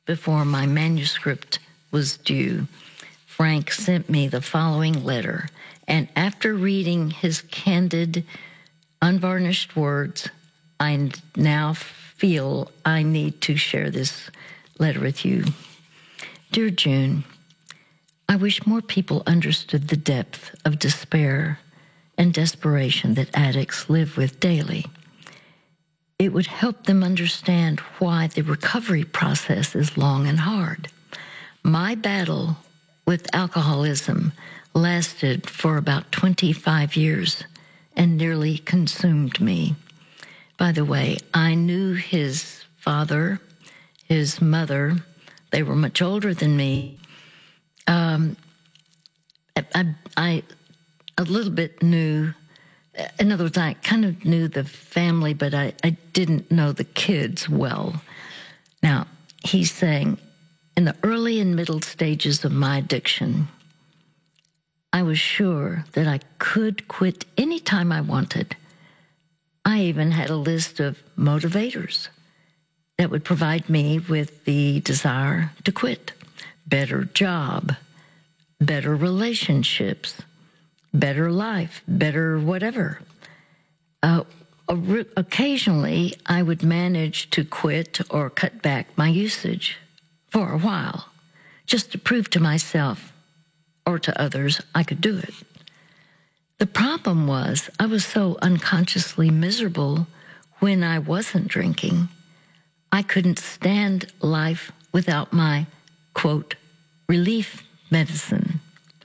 before my manuscript was due, Frank sent me the following letter, and after reading his candid, unvarnished words, I now feel I need to share this letter with you. Dear June, I wish more people understood the depth of despair and desperation that addicts live with daily. It would help them understand why the recovery process is long and hard. My battle with alcoholism lasted for about 25 years and nearly consumed me. By the way, I knew his father, his mother. They were much older than me. I a little bit knew, in other words, I kind of knew the family, but I didn't know the kids well. Now, he's saying, in the early and middle stages of my addiction, I was sure that I could quit any time I wanted. I even had a list of motivators that would provide me with the desire to quit. Better job, better relationships, better life, better whatever. Occasionally, I would manage to quit or cut back my usage for a while, just to prove to myself or to others I could do it. The problem was I was so unconsciously miserable when I wasn't drinking. I couldn't stand life without my, quote, relief medicine.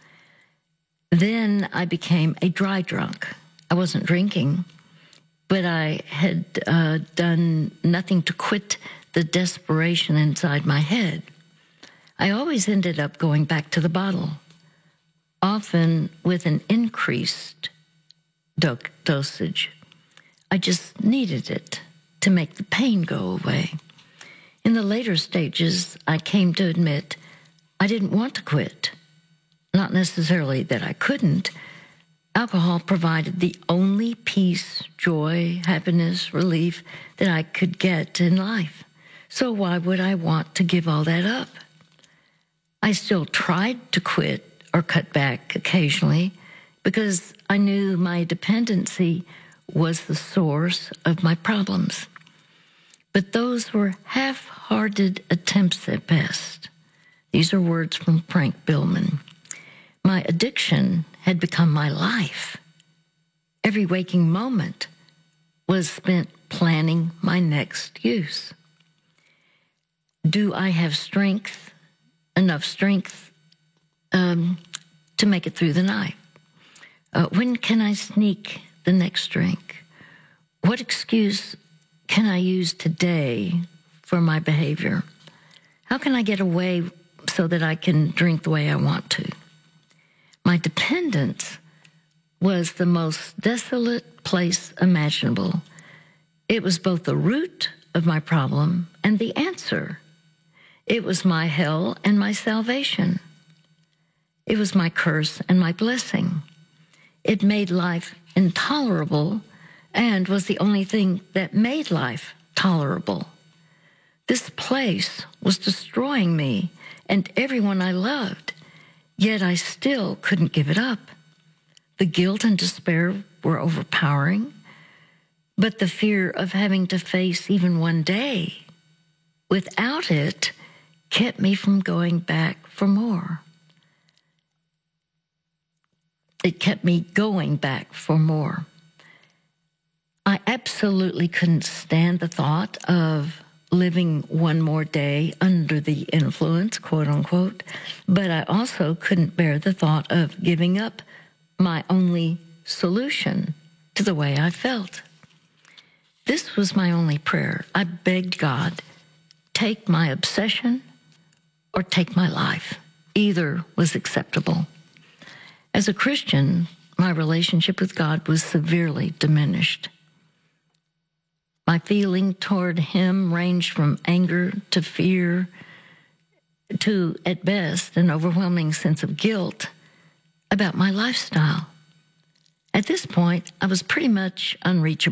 Then I became a dry drunk. I wasn't drinking, but I had done nothing to quit the desperation inside my head. I always ended up going back to the bottle, often with an increased dosage. I just needed it to make the pain go away. In the later stages, I came to admit I didn't want to quit. Not necessarily that I couldn't. Alcohol provided the only peace, joy, happiness, relief that I could get in life. So why would I want to give all that up? I still tried to quit or cut back occasionally because I knew my dependency was the source of my problems. But those were half-hearted attempts at best. These are words from Frank Billman. My addiction had become my life. Every waking moment was spent planning my next use. Do I have strength, enough strength, to make it through the night? When can I sneak the next drink? What excuse can I use today for my behavior? How can I get away so that I can drink the way I want to? My dependence was the most desolate place imaginable. It was both the root of my problem and the answer. It was my hell and my salvation. It was my curse and my blessing. It made life intolerable and was the only thing that made life tolerable. This place was destroying me and everyone I loved, yet I still couldn't give it up. The guilt and despair were overpowering, but the fear of having to face even one day without it kept me from going back for more. It kept me going back for more. I absolutely couldn't stand the thought of living one more day under the influence, quote unquote, but I also couldn't bear the thought of giving up my only solution to the way I felt. This was my only prayer. I begged God, take my obsession or take my life. Either was acceptable. As a Christian, my relationship with God was severely diminished. My feeling toward him ranged from anger to fear to, at best, an overwhelming sense of guilt about my lifestyle. At this point, I was pretty much unreachable.